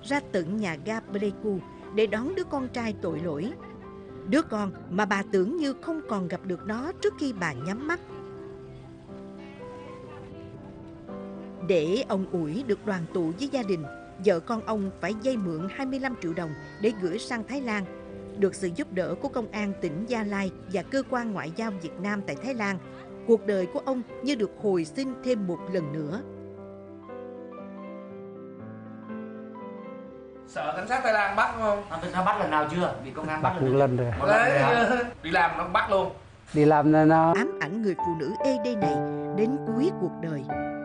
ra tận nhà ga Pleiku để đón đứa con trai tội lỗi. Đứa con mà bà tưởng như không còn gặp được nó trước khi bà nhắm mắt. Để ông Ủi được đoàn tụ với gia đình, vợ con ông phải vay mượn 25 triệu đồng để gửi sang Thái Lan. Được sự giúp đỡ của công an tỉnh Gia Lai và cơ quan ngoại giao Việt Nam tại Thái Lan, cuộc đời của ông như được hồi sinh thêm một lần nữa. Sợ cảnh sát Thái Lan bắt không? Nó bắt lần nào chưa? Bị công an bắt một lần rồi. Đi làm nó bắt luôn. Đi làm là nó Ám ảnh người phụ nữ ED này đến cuối cuộc đời.